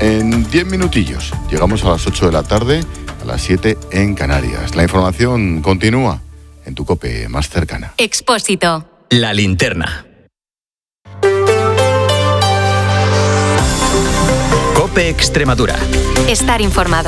En 10 minutillos llegamos a las 8 de la tarde, a las 7 en Canarias. La información continúa en tu COPE más cercana. Expósito. La linterna. COPE Extremadura. Estar informado.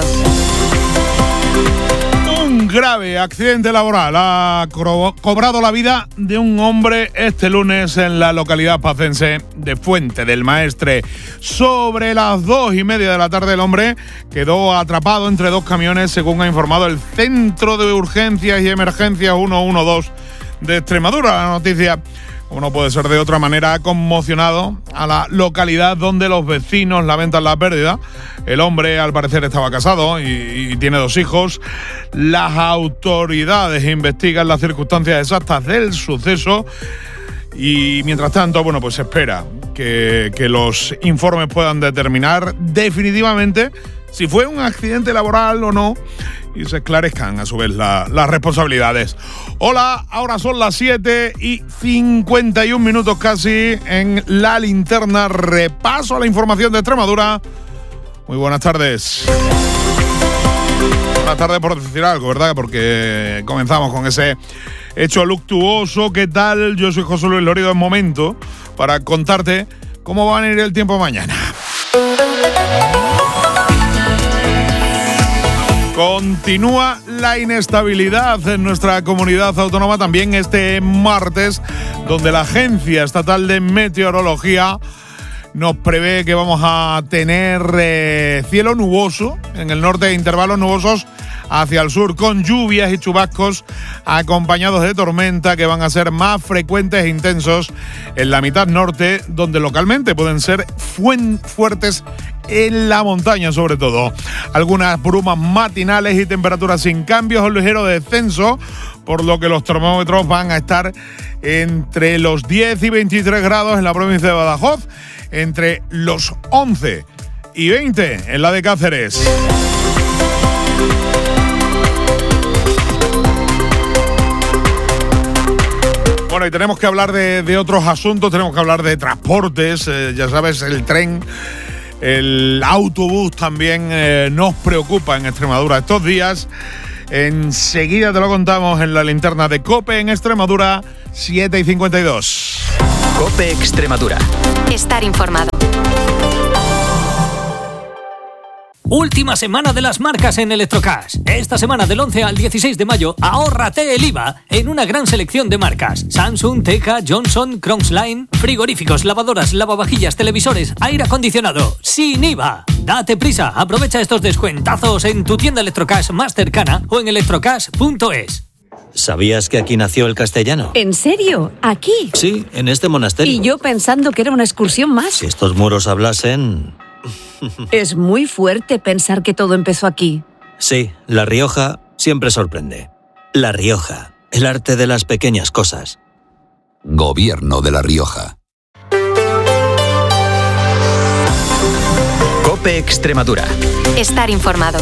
Un grave accidente laboral ha cobrado la vida de un hombre este lunes en la localidad pacense de Fuente del Maestre. Sobre las 2:30 de la tarde el hombre quedó atrapado entre dos camiones, según ha informado el Centro de Urgencias y Emergencias 112 de Extremadura. La noticia, como no puede ser de otra manera, ha conmocionado a la localidad, donde los vecinos lamentan la pérdida. El hombre, al parecer, estaba casado y tiene 2 hijos. Las autoridades investigan las circunstancias exactas del suceso y, mientras tanto, bueno, pues se espera que los informes puedan determinar definitivamente si fue un accidente laboral o no, y se esclarezcan a su vez las responsabilidades. Hola, ahora son las 7:51 casi en La Linterna. Repaso a la información de Extremadura. Muy buenas tardes. Buenas tardes por decir algo, ¿verdad? Porque comenzamos con ese hecho luctuoso. ¿Qué tal? Yo soy José Luis Lorido, en momento para contarte cómo va a venir el tiempo mañana. Continúa la inestabilidad en nuestra comunidad autónoma también este martes, donde la Agencia Estatal de Meteorología nos prevé que vamos a tener cielo nuboso en el norte, intervalos nubosos hacia el sur, con lluvias y chubascos acompañados de tormenta que van a ser más frecuentes e intensos en la mitad norte, donde localmente pueden ser fuertes en la montaña sobre todo. Algunas brumas matinales y temperaturas sin cambios o ligero descenso, por lo que los termómetros van a estar entre los 10 y 23 grados en la provincia de Badajoz, entre los 11 y 20 en la de Cáceres. Bueno, y tenemos que hablar de otros asuntos, tenemos que hablar de transportes, ya sabes, el tren, el autobús también nos preocupa en Extremadura estos días. Enseguida te lo contamos en la linterna de COPE en Extremadura, 7:52. COPE Extremadura. Estar informado. Última semana de las marcas en Electrocash. Esta semana del 11 al 16 de mayo, ahórrate el IVA en una gran selección de marcas. Samsung, Teka, Johnson, Crongsline, frigoríficos, lavadoras, lavavajillas, televisores, aire acondicionado, sin IVA. Date prisa, aprovecha estos descuentazos en tu tienda Electrocash más cercana o en electrocash.es. ¿Sabías que aquí nació el castellano? ¿En serio? ¿Aquí? Sí, en este monasterio. Y yo pensando que era una excursión más. Si estos muros hablasen... Es muy fuerte pensar que todo empezó aquí. Sí, La Rioja siempre sorprende. La Rioja, el arte de las pequeñas cosas. Gobierno de La Rioja. COPE Extremadura. Estar informado.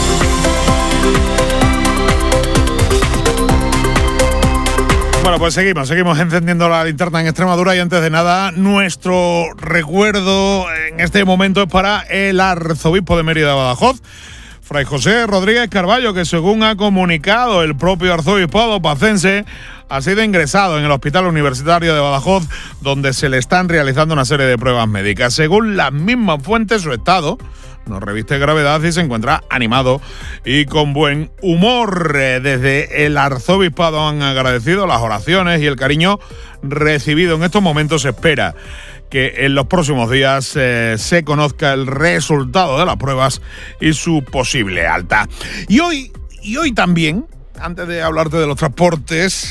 Bueno, pues seguimos encendiendo la linterna en Extremadura, y antes de nada, nuestro recuerdo en este momento es para el arzobispo de Mérida, Badajoz, Fray José Rodríguez Carballo, que, según ha comunicado el propio arzobispado pacense, ha sido ingresado en el Hospital Universitario de Badajoz, donde se le están realizando una serie de pruebas médicas. Según las mismas fuentes, su estado no reviste gravedad y se encuentra animado y con buen humor. Desde el arzobispado han agradecido las oraciones y el cariño recibido. En estos momentos se espera que en los próximos días se conozca el resultado de las pruebas y su posible alta. Y hoy también, antes de hablarte de los transportes,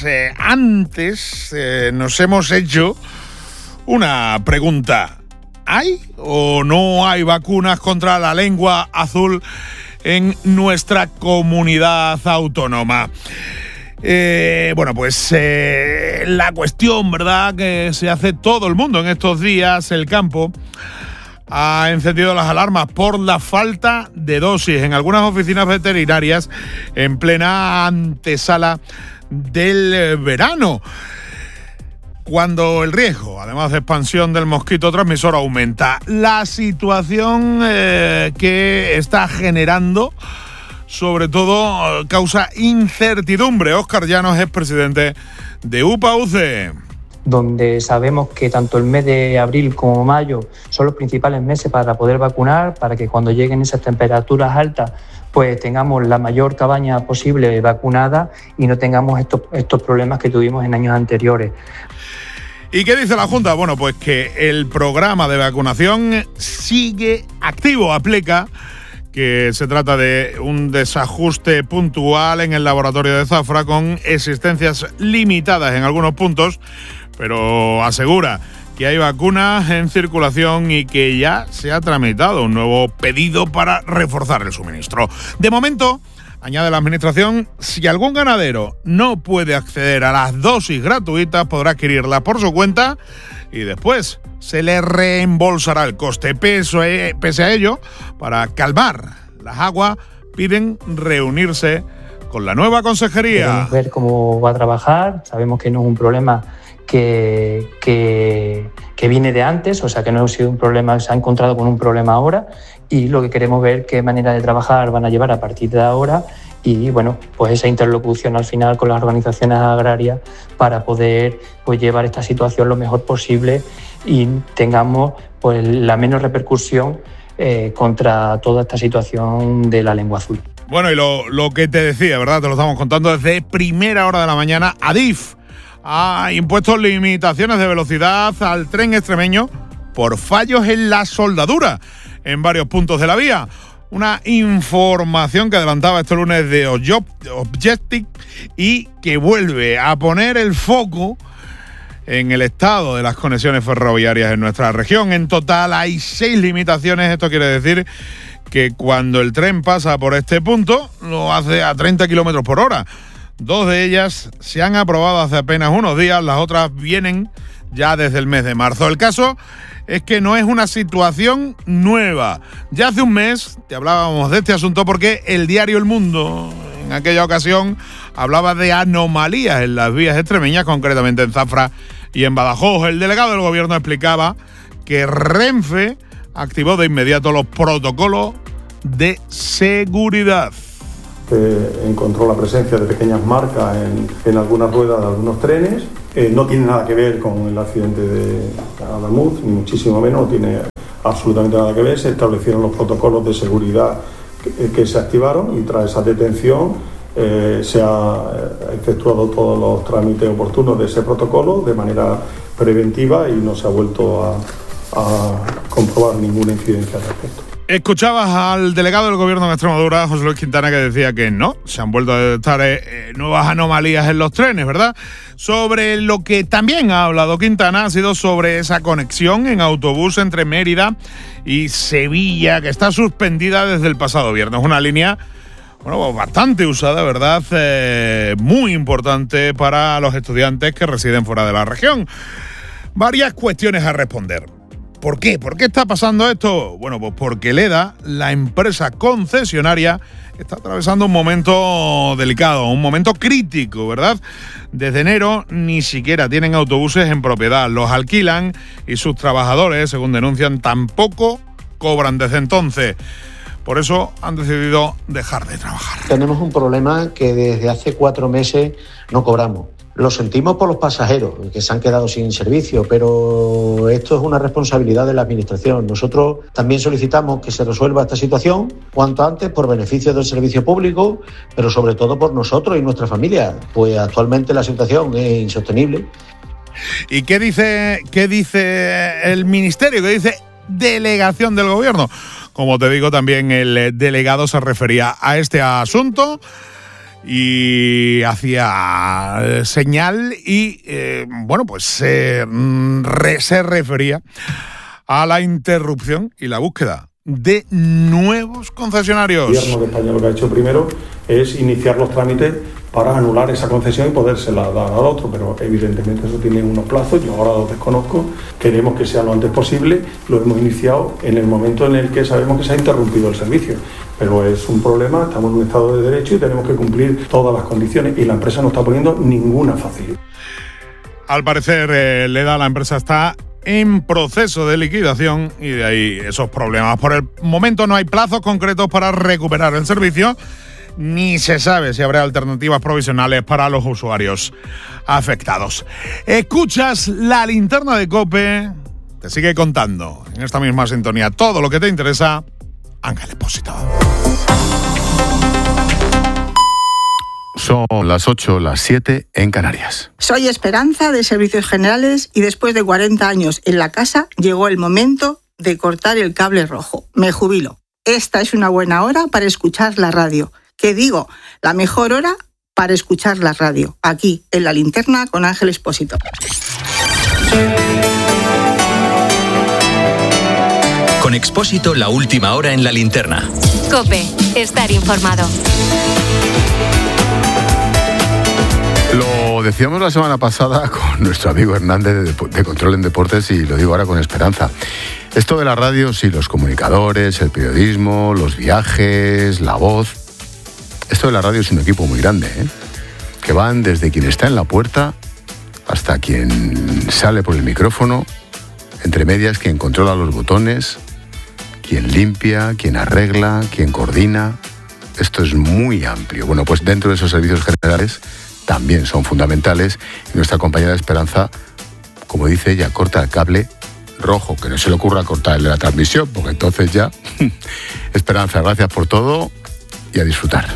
nos hemos hecho una pregunta. ¿Hay o no hay vacunas contra la lengua azul en nuestra comunidad autónoma? Bueno, pues la cuestión, ¿verdad?, que se hace todo el mundo en estos días, el campo ha encendido las alarmas por la falta de dosis en algunas oficinas veterinarias en plena antesala del verano. cuando el riesgo, además de expansión del mosquito transmisor, aumenta. La situación que está generando, sobre todo, causa incertidumbre. Óscar Llanos es presidente de UPA-UC. Donde sabemos que tanto el mes de abril como mayo son los principales meses para poder vacunar, para que cuando lleguen esas temperaturas altas pues tengamos la mayor cabaña posible vacunada y no tengamos estos problemas que tuvimos en años anteriores. ¿Y qué dice la Junta? Bueno, pues que el programa de vacunación sigue activo. Aplica que se trata de un desajuste puntual en el laboratorio de Zafra con existencias limitadas en algunos puntos, pero asegura que hay vacunas en circulación y que ya se ha tramitado un nuevo pedido para reforzar el suministro. De momento, añade la Administración, si algún ganadero no puede acceder a las dosis gratuitas, podrá adquirirlas por su cuenta y después se le reembolsará el coste. Pese a ello, para calmar las aguas, piden reunirse con la nueva consejería. Queremos ver cómo va a trabajar. Sabemos que no es un problema que viene de antes, o sea que no ha sido un problema, se ha encontrado con un problema ahora, y lo que queremos ver qué manera de trabajar van a llevar a partir de ahora y bueno, pues esa interlocución al final con las organizaciones agrarias para poder pues llevar esta situación lo mejor posible y tengamos pues la menos repercusión contra toda esta situación de la lengua azul. Bueno, y lo que te decía, ¿verdad? Te lo estamos contando desde primera hora de la mañana. Adif ha impuesto limitaciones de velocidad al tren extremeño por fallos en la soldadura en varios puntos de la vía. Una información que adelantaba este lunes de Objective y que vuelve a poner el foco en el estado de las conexiones ferroviarias en nuestra región. En total hay 6 limitaciones. Esto quiere decir que cuando el tren pasa por este punto lo hace a 30 kilómetros por hora. 2 de ellas se han aprobado hace apenas unos días, las otras vienen ya desde el mes de marzo. El caso es que no es una situación nueva. Ya hace un mes te hablábamos de este asunto porque el diario El Mundo en aquella ocasión hablaba de anomalías en las vías extremeñas, concretamente en Zafra y en Badajoz. El delegado del gobierno explicaba que Renfe activó de inmediato los protocolos de seguridad. Encontró la presencia de pequeñas marcas en algunas ruedas de algunos trenes. No tiene nada que ver con el accidente de Adamuz, ni muchísimo menos, no tiene absolutamente nada que ver. Se establecieron los protocolos de seguridad que se activaron y tras esa detención se ha efectuado todos los trámites oportunos de ese protocolo de manera preventiva y no se ha vuelto a comprobar ninguna incidencia al respecto. Escuchabas al delegado del gobierno en Extremadura, José Luis Quintana, que decía que no, se han vuelto a detectar nuevas anomalías en los trenes, ¿verdad? Sobre lo que también ha hablado Quintana ha sido sobre esa conexión en autobús entre Mérida y Sevilla, que está suspendida desde el pasado viernes. Una línea, bueno, bastante usada, ¿verdad? Muy importante para los estudiantes que residen fuera de la región. Varias cuestiones a responder. ¿Por qué? ¿Por qué está pasando esto? Bueno, pues porque Leda, la empresa concesionaria, está atravesando un momento delicado, un momento crítico, ¿verdad? Desde enero ni siquiera tienen autobuses en propiedad, los alquilan y sus trabajadores, según denuncian, tampoco cobran desde entonces. Por eso han decidido dejar de trabajar. Tenemos un problema que desde hace 4 meses no cobramos. Lo sentimos por los pasajeros que se han quedado sin servicio, pero esto es una responsabilidad de la Administración. Nosotros también solicitamos que se resuelva esta situación cuanto antes por beneficio del servicio público, pero sobre todo por nosotros y nuestra familia, pues actualmente la situación es insostenible. ¿Y qué dice el Ministerio? ¿Qué dice Delegación del Gobierno? Como te digo, también el delegado se refería a este asunto y hacía señal y, bueno, pues se refería a la interrupción y la búsqueda de nuevos concesionarios. El Gobierno de España lo que ha hecho primero es iniciar los trámites para anular esa concesión y podérsela dar al otro, pero evidentemente eso tiene unos plazos, yo ahora los desconozco, queremos que sea lo antes posible, lo hemos iniciado en el momento en el que sabemos que se ha interrumpido el servicio, pero es un problema, estamos en un estado de derecho y tenemos que cumplir todas las condiciones y la empresa no está poniendo ninguna facilidad. al parecer Leda, la empresa está en proceso de liquidación y de ahí esos problemas. Por el momento no hay plazos concretos para recuperar el servicio, ni se sabe si habrá alternativas provisionales para los usuarios afectados. Escuchas la linterna de COPE, te sigue contando en esta misma sintonía todo lo que te interesa, Ángel Expósito. Son las 8, las 7 en Canarias. Soy Esperanza de Servicios Generales y después de 40 años en la casa llegó el momento de cortar el cable rojo. Me jubilo. Esta es una buena hora para escuchar la radio. ¿Qué digo? La mejor hora para escuchar la radio. Aquí, en La Linterna, con Ángel Expósito. Con Expósito, la última hora en La Linterna. COPE, estar informado. Lo decíamos la semana pasada con nuestro amigo Hernández de Control en Deportes y lo digo ahora con esperanza. Esto de la radio, sí, los comunicadores, el periodismo, los viajes, la voz. Esto de la radio es un equipo muy grande, ¿eh? Que van desde quien está en la puerta hasta quien sale por el micrófono, entre medias quien controla los botones, quien limpia, quien arregla, quien coordina. Esto es muy amplio. Bueno, pues dentro de esos servicios generales también son fundamentales. Y nuestra compañera Esperanza, como dice ella, corta el cable rojo, que no se le ocurra cortar el de la transmisión, porque entonces ya... Esperanza, gracias por todo y a disfrutar.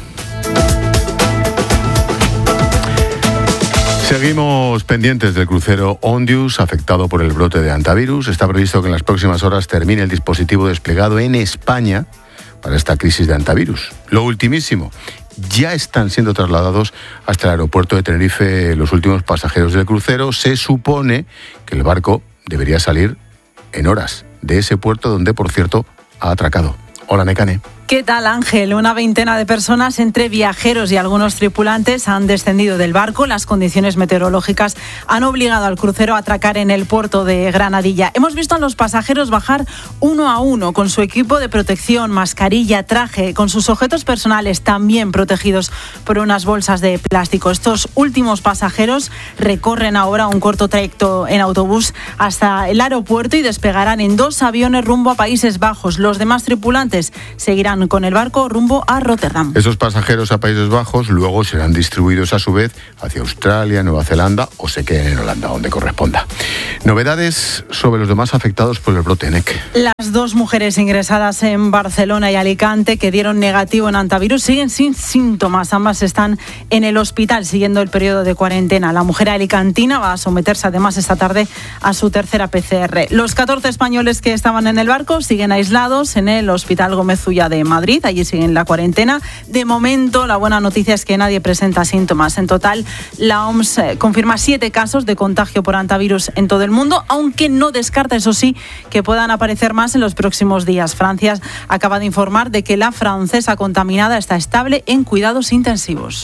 Seguimos pendientes del crucero Ondius, afectado por el brote de hantavirus. Está previsto que en las próximas horas termine el dispositivo desplegado en España para esta crisis de hantavirus. Lo ultimísimo, ya están siendo trasladados hasta el aeropuerto de Tenerife los últimos pasajeros del crucero. Se supone que el barco debería salir en horas de ese puerto donde, por cierto, ha atracado. Hola, Nekane. ¿Qué tal, Ángel? Una veintena de personas, entre viajeros y algunos tripulantes, han descendido del barco. Las condiciones meteorológicas han obligado al crucero a atracar en el puerto de Granadilla. Hemos visto a los pasajeros bajar uno a uno con su equipo de protección, mascarilla, traje, con sus objetos personales también protegidos por unas bolsas de plástico. Estos últimos pasajeros recorren ahora un corto trayecto en autobús hasta el aeropuerto y despegarán en 2 aviones rumbo a Países Bajos. Los demás tripulantes seguirán con el barco rumbo a Rotterdam. Esos pasajeros a Países Bajos luego serán distribuidos a su vez hacia Australia, Nueva Zelanda o se queden en Holanda, donde corresponda. Novedades sobre los demás afectados por el brote, NEC. Las 2 mujeres ingresadas en Barcelona y Alicante que dieron negativo en hantavirus siguen sin síntomas. Ambas están en el hospital siguiendo el periodo de cuarentena. La mujer alicantina va a someterse además esta tarde a su tercera PCR. Los 14 españoles que estaban en el barco siguen aislados en el Hospital Gómez Ulla de Madrid. Allí siguen la cuarentena. De momento, la buena noticia es que nadie presenta síntomas. En total, la OMS confirma 7 casos de contagio por hantavirus en todo el mundo, aunque no descarta, eso sí, que puedan aparecer más en los próximos días. Francia acaba de informar de que la francesa contaminada está estable en cuidados intensivos.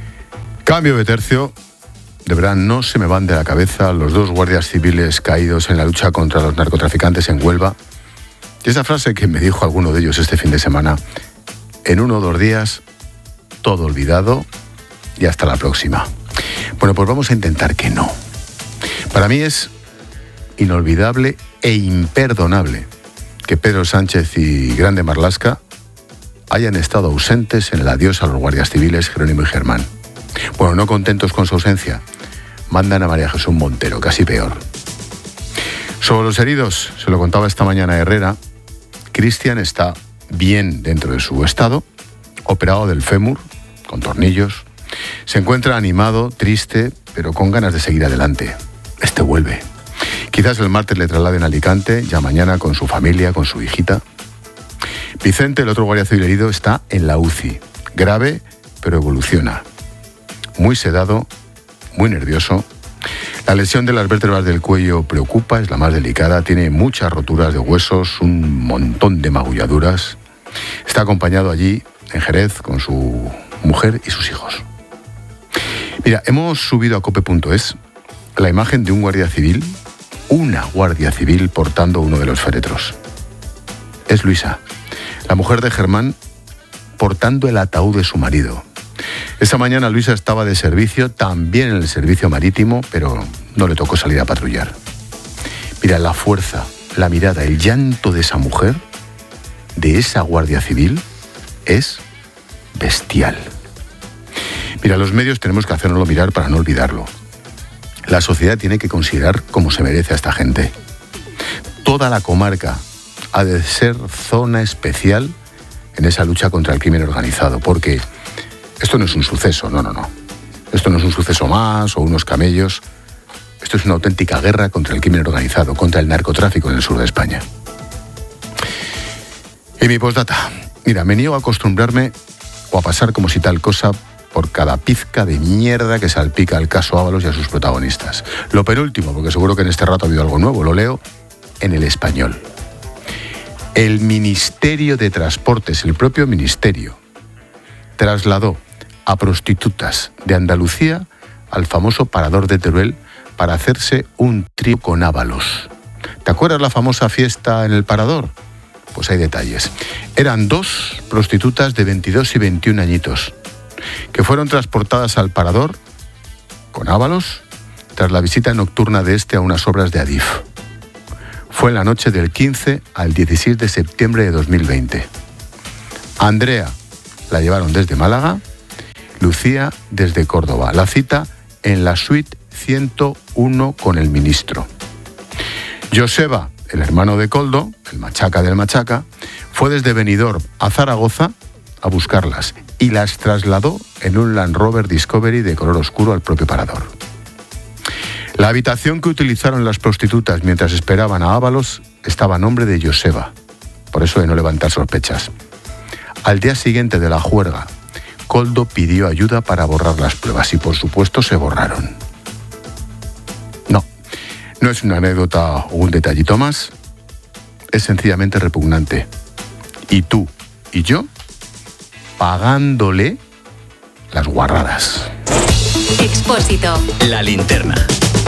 Cambio de tercio. De verdad, no se me van de la cabeza los 2 guardias civiles caídos en la lucha contra los narcotraficantes en Huelva. Y esa frase que me dijo alguno de ellos este fin de semana: en 1 o 2 días, todo olvidado y hasta la próxima. Bueno, pues vamos a intentar que no. Para mí es inolvidable e imperdonable que Pedro Sánchez y Grande Marlaska hayan estado ausentes en el adiós a los guardias civiles Jerónimo y Germán. Bueno, no contentos con su ausencia, mandan a María Jesús Montero, casi peor. Sobre los heridos, se lo contaba esta mañana Herrera, Cristian está bien dentro de su estado, operado del fémur, con tornillos. Se encuentra animado, triste, pero con ganas de seguir adelante. Este vuelve. Quizás el martes le trasladen a Alicante, ya mañana con su familia, con su hijita. Vicente, el otro guardia civil herido, está en la UCI. Grave, pero evoluciona. Muy sedado, muy nervioso. La lesión de las vértebras del cuello preocupa, es la más delicada, tiene muchas roturas de huesos, un montón de magulladuras. Está acompañado allí, en Jerez, con su mujer y sus hijos. Mira, hemos subido a cope.es la imagen de un guardia civil, una guardia civil portando uno de los féretros. Es Luisa, la mujer de Germán, portando el ataúd de su marido. Esa mañana Luisa estaba de servicio, también en el servicio marítimo, pero no le tocó salir a patrullar. Mira, la fuerza, la mirada, el llanto de esa mujer, de esa guardia civil, es bestial. Mira, los medios tenemos que hacérnoslo mirar para no olvidarlo. La sociedad tiene que considerar como se merece a esta gente. Toda la comarca ha de ser zona especial en esa lucha contra el crimen organizado, porque esto no es un suceso, no. Esto no es un suceso más o unos camellos. Esto es una auténtica guerra contra el crimen organizado, contra el narcotráfico en el sur de España. Y mi postdata. Mira, me niego a acostumbrarme o a pasar como si tal cosa por cada pizca de mierda que salpica el caso Ábalos y a sus protagonistas. Lo penúltimo, porque seguro que en este rato ha habido algo nuevo, lo leo en El Español. El Ministerio de Transportes, el propio ministerio, trasladó a prostitutas de Andalucía al famoso parador de Teruel para hacerse un trío con Ábalos. ¿Te acuerdas la famosa fiesta en el parador? Pues hay detalles. Eran 2 prostitutas de 22 y 21 añitos que fueron transportadas al parador con Ábalos tras la visita nocturna de este a unas obras de Adif. Fue en la noche del 15 al 16 de septiembre de 2020. Andrea la llevaron desde Málaga, Lucía desde Córdoba. La cita en la suite 101 con el ministro. Joseba, el hermano de Koldo, el machaca del machaca, fue desde Benidorm a Zaragoza a buscarlas y las trasladó en un Land Rover Discovery de color oscuro al propio parador. La habitación que utilizaron las prostitutas mientras esperaban a Ábalos estaba a nombre de Joseba, por eso de no levantar sospechas. Al día siguiente de la juerga, Koldo pidió ayuda para borrar las pruebas y por supuesto se borraron. No es una anécdota o un detallito más, es sencillamente repugnante. Y tú y yo pagándole las guarradas. Expósito. La linterna.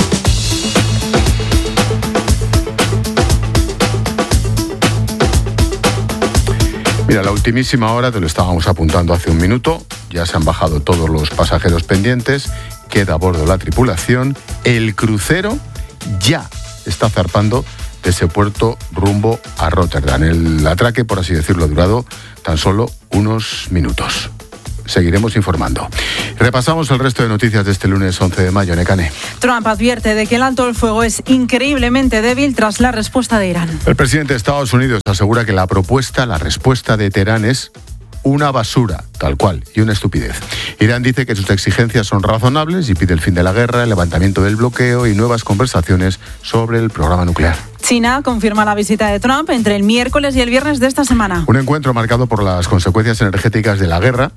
Mira, la ultimísima hora, te lo estábamos apuntando hace un minuto, ya se han bajado todos los pasajeros pendientes, queda a bordo la tripulación, el crucero ya está zarpando de ese puerto rumbo a Rotterdam. El atraque, por así decirlo, ha durado tan solo unos minutos. Seguiremos informando. Repasamos el resto de noticias de este lunes 11 de mayo. Nekane. Trump advierte de que el alto el fuego es increíblemente débil tras la respuesta de Irán. El presidente de Estados Unidos asegura que la respuesta de Teherán es una basura, tal cual, y una estupidez. Irán dice que sus exigencias son razonables y pide el fin de la guerra, el levantamiento del bloqueo y nuevas conversaciones sobre el programa nuclear. China confirma la visita de Trump entre el miércoles y el viernes de esta semana. Un encuentro marcado por las consecuencias energéticas de la guerra,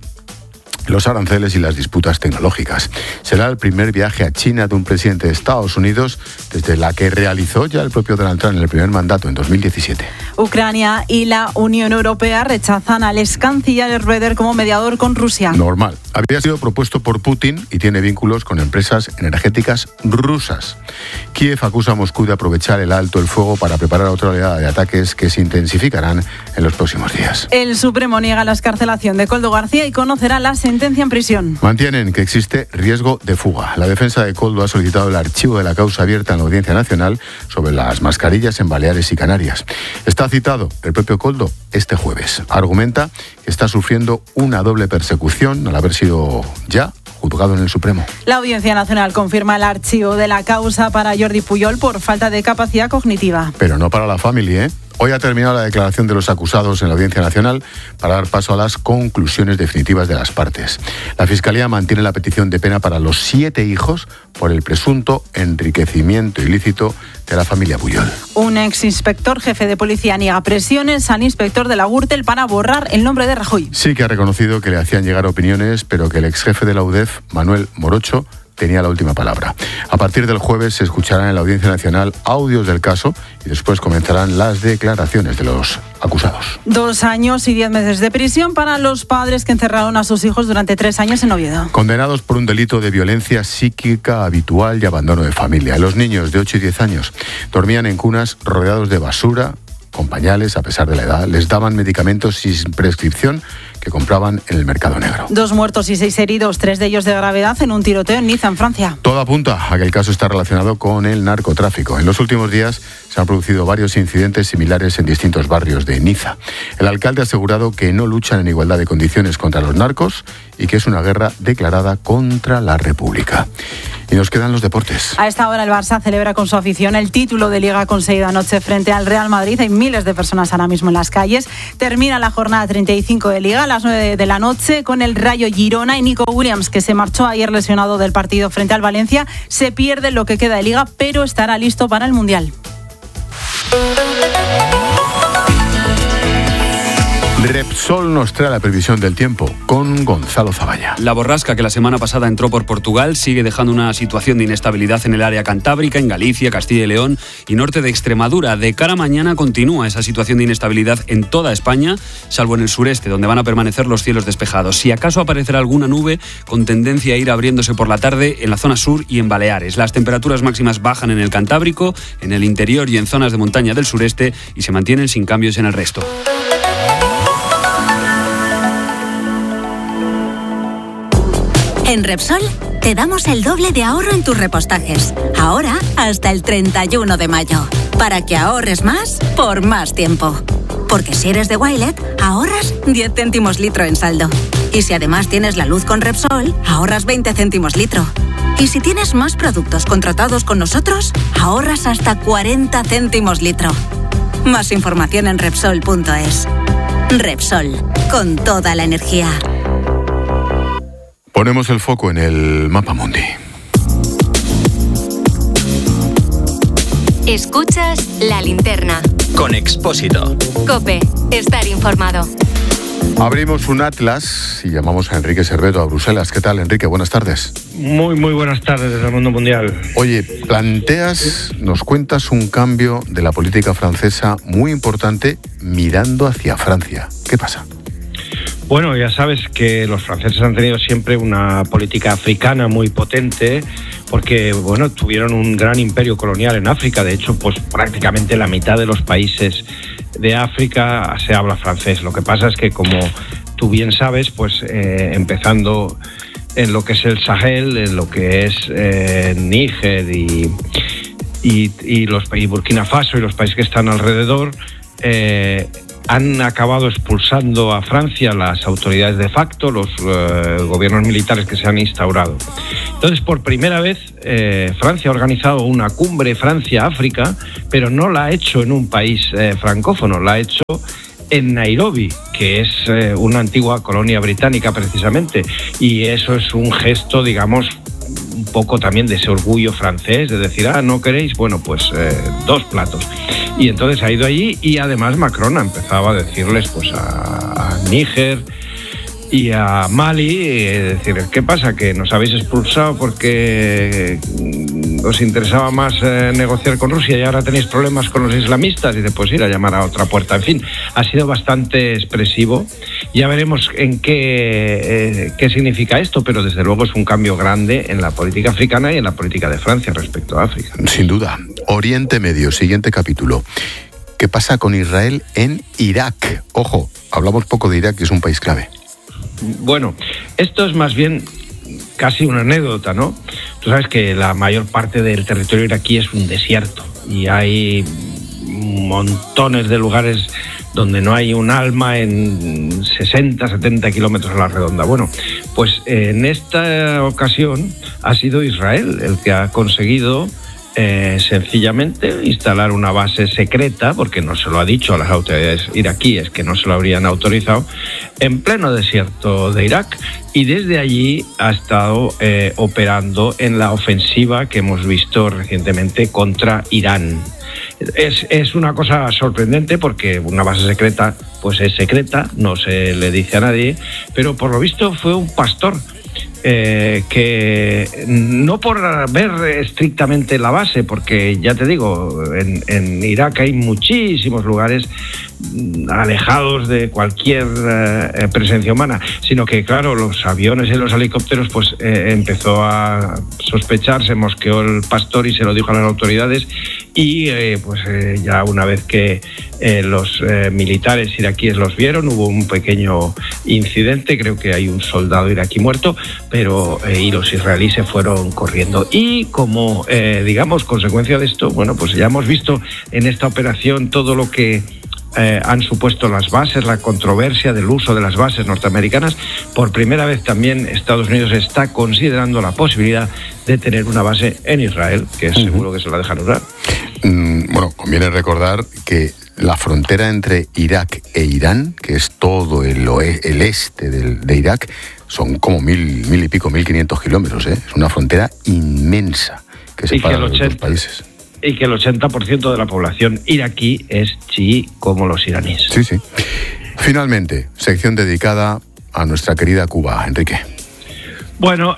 los aranceles y las disputas tecnológicas. Será el primer viaje a China de un presidente de Estados Unidos desde la que realizó ya el propio Donald Trump en el primer mandato en 2017. Ucrania y la Unión Europea rechazan al ex canciller Schröder como mediador con Rusia. Normal. Había sido propuesto por Putin y tiene vínculos con empresas energéticas rusas. Kiev acusa a Moscú de aprovechar el alto el fuego para preparar otra oleada de ataques que se intensificarán en los próximos días. El Supremo niega la excarcelación de Koldo García y conocerá la sentencia en prisión. Mantienen que existe riesgo de fuga. La defensa de Koldo ha solicitado el archivo de la causa abierta en la Audiencia Nacional sobre las mascarillas en Baleares y Canarias. Está citado el propio Koldo este jueves. Argumenta que está sufriendo una doble persecución al haber sido ya juzgado en el Supremo. La Audiencia Nacional confirma el archivo de la causa para Jordi Puyol por falta de capacidad cognitiva. Pero no para la familia, ¿eh? Hoy ha terminado la declaración de los acusados en la Audiencia Nacional para dar paso a las conclusiones definitivas de las partes. La Fiscalía mantiene la petición de pena para los 7 hijos por el presunto enriquecimiento ilícito de la familia Puyol. Un exinspector jefe de policía niega presiones al inspector de la Gürtel para borrar el nombre de Rajoy. Sí que ha reconocido que le hacían llegar opiniones, pero que el exjefe de la UDEF, Manuel Morocho, tenía la última palabra. A partir del jueves se escucharán en la Audiencia Nacional audios del caso y después comenzarán las declaraciones de los acusados. 2 años y 10 meses de prisión para los padres que encerraron a sus hijos durante 3 años en Oviedo. Condenados por un delito de violencia psíquica habitual y abandono de familia. Los niños de 8 y 10 años dormían en cunas rodeados de basura, con pañales a pesar de la edad. Les daban medicamentos sin prescripción que compraban en el mercado negro. 2 muertos y 6 heridos, 3 de ellos de gravedad en un tiroteo en Niza, en Francia. Todo apunta a que el caso está relacionado con el narcotráfico. En los últimos días se han producido varios incidentes similares en distintos barrios de Niza. El alcalde ha asegurado que no luchan en igualdad de condiciones contra los narcos y que es una guerra declarada contra la República. Y nos quedan los deportes. A esta hora el Barça celebra con su afición el título de Liga conseguido anoche frente al Real Madrid. Hay miles de personas ahora mismo en las calles. Termina la jornada 35 de Liga a las 9 de la noche con el Rayo Girona y Nico Williams, que se marchó ayer lesionado del partido frente al Valencia. Se pierde lo que queda de Liga, pero estará listo para el Mundial. Repsol nos trae la previsión del tiempo con Gonzalo Zavalla. La borrasca que la semana pasada entró por Portugal sigue dejando una situación de inestabilidad en el área cantábrica, en Galicia, Castilla y León y norte de Extremadura. De cara a mañana continúa esa situación de inestabilidad en toda España, salvo en el sureste, donde van a permanecer los cielos despejados. Si acaso aparecerá alguna nube con tendencia a ir abriéndose por la tarde en la zona sur y en Baleares. Las temperaturas máximas bajan en el Cantábrico, en el interior y en zonas de montaña del sureste y se mantienen sin cambios en el resto. En Repsol te damos el doble de ahorro en tus repostajes. Ahora hasta el 31 de mayo. Para que ahorres más por más tiempo. Porque si eres de Wilet, ahorras 10 céntimos litro en saldo. Y si además tienes la luz con Repsol, ahorras 20 céntimos litro. Y si tienes más productos contratados con nosotros, ahorras hasta 40 céntimos litro. Más información en Repsol.es. Repsol, con toda la energía. Ponemos el foco en el Mapa Mundi. Escuchas La Linterna. Con Expósito. COPE. Estar informado. Abrimos un atlas y llamamos a Enrique Cerveto a Bruselas. ¿Qué tal, Enrique? Buenas tardes. Muy buenas tardes desde el mundo mundial. Oye, nos cuentas un cambio de la política francesa muy importante mirando hacia Francia. ¿Qué pasa? Bueno, ya sabes que los franceses han tenido siempre una política africana muy potente porque, tuvieron un gran imperio colonial en África. De hecho, pues prácticamente la mitad de los países de África se habla francés. Lo que pasa es que, como tú bien sabes, pues empezando en lo que es el Sahel, en lo que es Níger y Burkina Faso y los países que están alrededor, han acabado expulsando a Francia las autoridades de facto, los gobiernos militares que se han instaurado. Entonces, por primera vez, Francia ha organizado una cumbre Francia-África, pero no la ha hecho en un país francófono, la ha hecho en Nairobi, que es una antigua colonia británica precisamente, y eso es un gesto, digamos, un poco también de ese orgullo francés, de decir, ¿no queréis? Bueno, pues 2 platos. Y entonces ha ido allí y además Macron ha empezado a decirles pues a Níger y a Mali, decir, ¿qué pasa? Que nos habéis expulsado porque os interesaba más negociar con Rusia y ahora tenéis problemas con los islamistas, y después ir a llamar a otra puerta. En fin, ha sido bastante expresivo. Ya veremos en qué significa esto, pero desde luego es un cambio grande en la política africana y en la política de Francia respecto a África. Sin duda. Oriente Medio, siguiente capítulo. ¿Qué pasa con Israel en Irak? Ojo, hablamos poco de Irak, que es un país clave. Bueno, esto es más bien casi una anécdota, ¿no? Tú sabes que la mayor parte del territorio iraquí es un desierto y hay montones de lugares donde no hay un alma en 60, 70 kilómetros a la redonda. Bueno, pues en esta ocasión ha sido Israel el que ha conseguido sencillamente instalar una base secreta, porque no se lo ha dicho a las autoridades iraquíes, que no se lo habrían autorizado, en pleno desierto de Irak, y desde allí ha estado operando en la ofensiva que hemos visto recientemente contra Irán. Es una cosa sorprendente porque una base secreta pues es secreta, no se le dice a nadie, pero por lo visto fue un pastor que no por ver estrictamente la base, porque ya te digo, en Irak hay muchísimos lugares alejados de cualquier presencia humana, sino que claro, los aviones y los helicópteros pues empezó a sospechar, se mosqueó el pastor y se lo dijo a las autoridades, y ya una vez que los militares iraquíes los vieron, hubo un pequeño incidente, creo que hay un soldado iraquí muerto, y los israelíes se fueron corriendo. Y como, consecuencia de esto, pues ya hemos visto en esta operación todo lo que han supuesto las bases, la controversia del uso de las bases norteamericanas. Por primera vez también Estados Unidos está considerando la posibilidad de tener una base en Israel, que seguro que se la dejan usar. Conviene recordar que la frontera entre Irak e Irán, que es todo el este de Irak, son como 1.500 kilómetros, ¿eh? Es una frontera inmensa que separa los dos países. Y que el 80% de la población iraquí es chií, como los iraníes. Sí. Finalmente, sección dedicada a nuestra querida Cuba. Enrique. Bueno,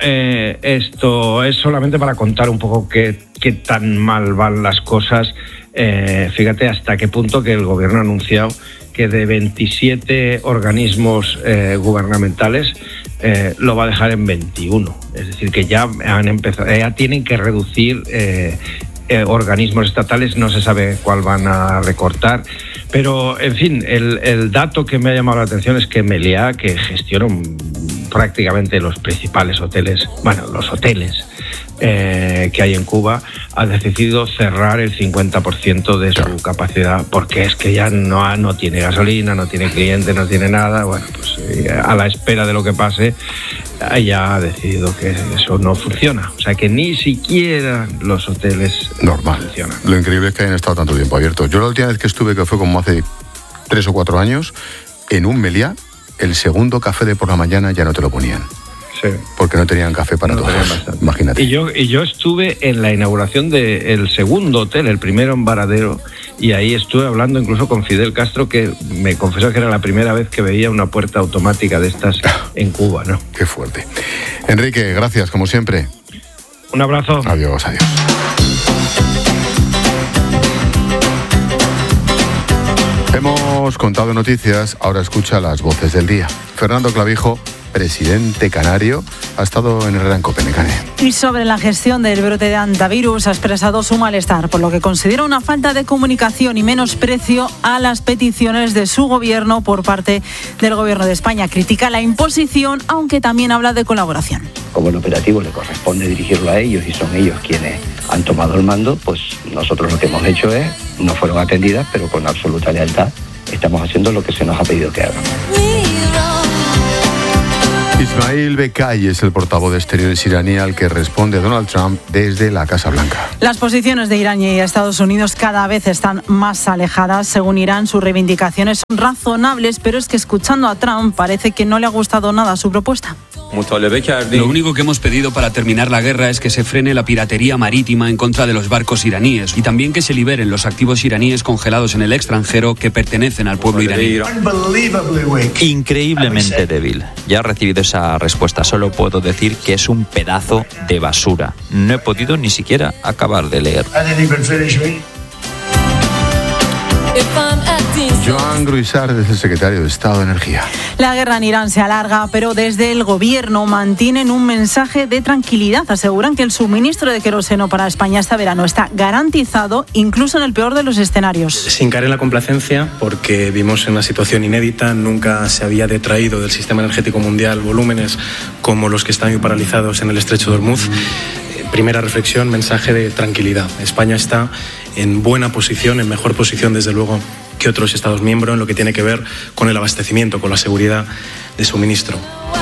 esto es solamente para contar un poco qué tan mal van las cosas. Fíjate hasta qué punto que el gobierno ha anunciado que de 27 organismos gubernamentales lo va a dejar en 21. Es decir, que ya han empezado, ya tienen que reducir organismos estatales, no se sabe cuál van a recortar, pero en fin, el dato que me ha llamado la atención es que Meliá, que gestiona prácticamente los principales hoteles, los hoteles que hay en Cuba, ha decidido cerrar el 50% de su capacidad, porque es que ya no tiene gasolina, no tiene clientes, no tiene nada. A la espera de lo que pase, ya ha decidido que eso no funciona. O sea que ni siquiera los hoteles funcionan. Lo increíble es que hayan estado tanto tiempo abiertos. Yo la última vez que estuve, que fue como hace 3 o 4 años, en un Meliá, el segundo café de por la mañana ya no te lo ponían. Sí. Porque no tenían café para todos. Imagínate. Y yo estuve en la inauguración del segundo hotel, el primero en Varadero, y ahí estuve hablando incluso con Fidel Castro, que me confesó que era la primera vez que veía una puerta automática de estas en Cuba, ¿no? Qué fuerte. Enrique, gracias, como siempre. Un abrazo. Adiós. Hemos contado noticias, ahora escucha las voces del día. Fernando Clavijo, presidente canario, ha estado en Herrera en Copenhague. Y sobre la gestión del brote de hantavirus ha expresado su malestar, por lo que considera una falta de comunicación y menosprecio a las peticiones de su gobierno por parte del gobierno de España. Critica la imposición, aunque también habla de colaboración. Como el operativo le corresponde dirigirlo a ellos y son ellos quienes han tomado el mando, pues nosotros lo que hemos hecho es, no fueron atendidas, pero con absoluta lealtad estamos haciendo lo que se nos ha pedido que hagamos. Ismail Bekai es el portavoz de Exteriores iraní al que responde Donald Trump desde la Casa Blanca. Las posiciones de Irán y Estados Unidos cada vez están más alejadas. Según Irán, sus reivindicaciones son razonables, pero es que escuchando a Trump parece que no le ha gustado nada su propuesta. Lo único que hemos pedido para terminar la guerra es que se frene la piratería marítima en contra de los barcos iraníes y también que se liberen los activos iraníes congelados en el extranjero que pertenecen al pueblo iraní. Increíblemente débil. Ya he recibido esa respuesta. Solo puedo decir que es un pedazo de basura. No he podido ni siquiera acabar de leer. Joan Gruissart es el secretario de Estado de Energía. La guerra en Irán se alarga, pero desde el gobierno mantienen un mensaje de tranquilidad. Aseguran que el suministro de queroseno para España este verano está garantizado, incluso en el peor de los escenarios. Sin caer en la complacencia, porque vimos en una situación inédita, nunca se había detraído del sistema energético mundial volúmenes como los que están paralizados en el estrecho de Hormuz. Primera reflexión, mensaje de tranquilidad. España está en buena posición, en mejor posición desde luego que otros Estados miembros en lo que tiene que ver con el abastecimiento, con la seguridad de suministro.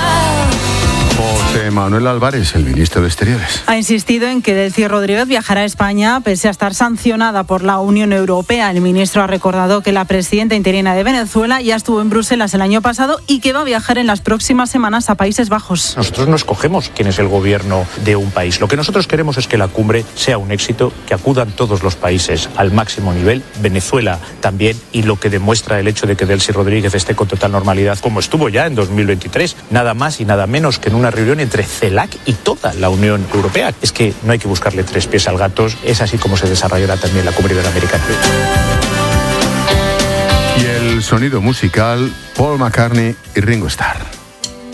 José Manuel Álvarez, el ministro de Exteriores, ha insistido en que Delcy Rodríguez viajará a España pese a estar sancionada por la Unión Europea. El ministro ha recordado que la presidenta interina de Venezuela ya estuvo en Bruselas el año pasado y que va a viajar en las próximas semanas a Países Bajos. Nosotros no escogemos quién es el gobierno de un país. Lo que nosotros queremos es que la cumbre sea un éxito, que acudan todos los países al máximo nivel, Venezuela también, y lo que demuestra el hecho de que Delcy Rodríguez esté con total normalidad, como estuvo ya en 2023, nada más y nada menos que en una reunión entre CELAC y toda la Unión Europea. Es que no hay que buscarle 3 pies al gato, es así como se desarrollará también la Cumbre Iberoamericana. Y el sonido musical, Paul McCartney y Ringo Starr.